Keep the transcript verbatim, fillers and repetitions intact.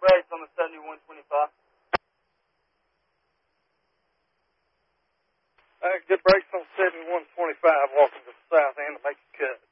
brakes on the seventy-one twenty-five. Uh, good brakes on seventy-one twenty-five, walking to the south end to make a cut.